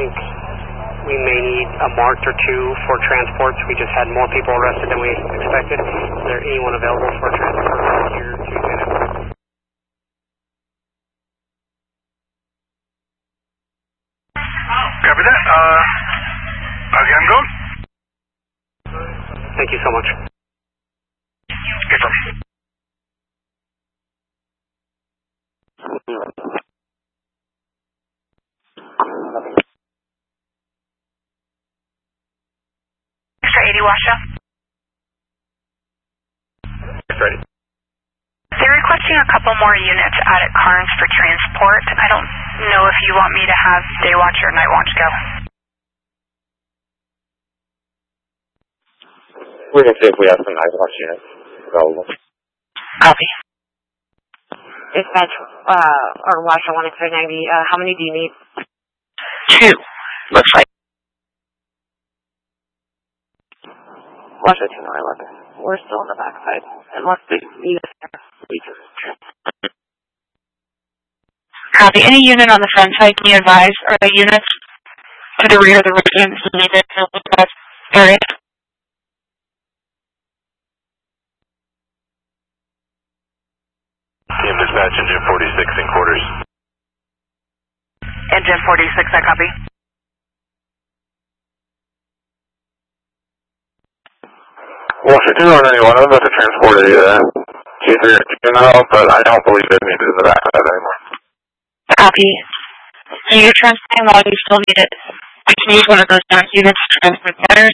think we may need a marked or two for transports. We just had more people arrested than we expected. Is there anyone available for transport here to Santa? Copy that. Again, go. Thank you so much. Yes, sir. Extra 80 Washoe. Ready. They're requesting a couple more units out at Carnes for transport. I don't know if you want me to have day watch or night watch go. We're going to see if we have some night watch units available. Copy. Dispatch, or Washoe 1X90, how many do you need? 2, looks like. Washoe 211. We're still on the backside. Unless the units are weaker. Copy. Any unit on the front side, can you advise? Are the units to the rear of the residence needed to look at area? Team dispatch, engine 46 in quarters. Engine 46, I copy. Washington 191, I'm about to transport it to G3 now, but I don't believe it needs it in the backside anymore. Copy. So you're transporting while you still need it. I can use one of those back units to transport letters.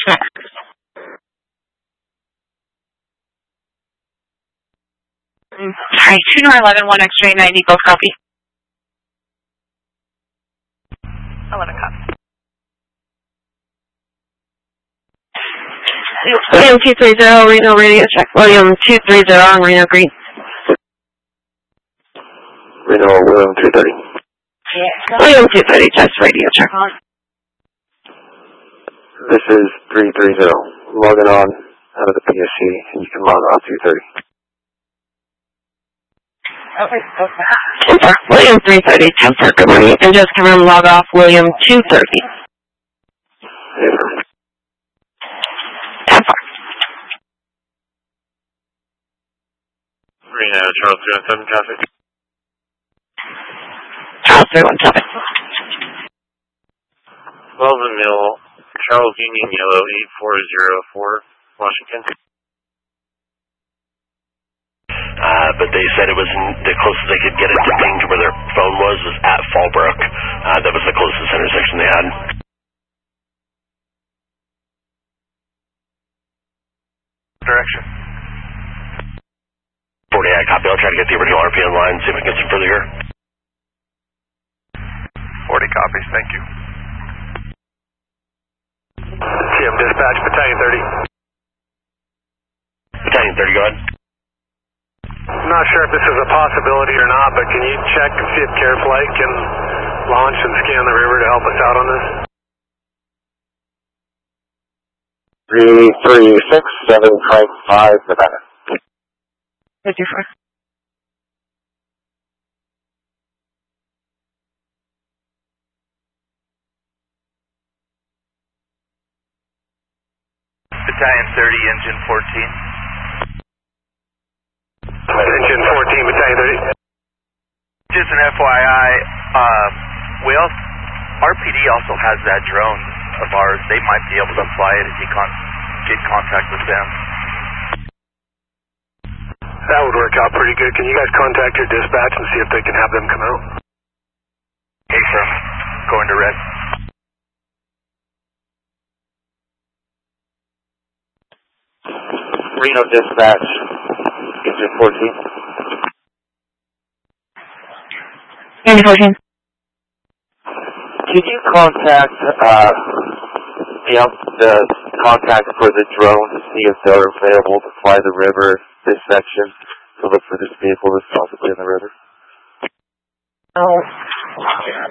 Sorry, 2911, 1X90, both copy. 11 copy. William 230, Reno radio check. William 230 on Reno Green. Reno, William 230. William 230, test radio check. This is 330. Logging on out of the PSC, and you can log off 230. William 330, Temper, good morning. And just confirm log off William 230. Temper. Reno, Charles 317 traffic. Charles 317. Wells Mill, Charles Union Yellow 8404, Washington. But they said it was the closest they could get it to ping to where their phone was at Fallbrook. That was the closest intersection they had. Direction. 40, I copy. I'll try to get the original RPN line, see if we can get some further here. 40 copies, thank you. TM dispatch, Battalion 30. Battalion 30, go ahead. I'm not sure if this is a possibility or not, but can you check and see if CareFlight can launch and scan the river to help us out on this? 336-755 Nevada. 54. Battalion 30, Engine 14. Engine 14, Battalion 30. Just an FYI, RPD also has that drone of ours. They might be able to fly it if you get contact with them. That would work out pretty good. Can you guys contact your dispatch and see if they can have them come out? Okay, sir. Going to red. Reno dispatch, Engine 14. Engine 14. Can you contact the contact for the drone to see if they're available to fly the river this section to look for this vehicle that's possibly in the river? Oh.